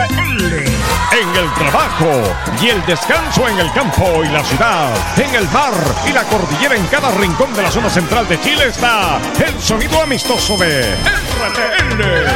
En el trabajo y el descanso en el campo y la ciudad, en el mar y la cordillera, en cada rincón de la zona central de Chile está el sonido amistoso de RTN.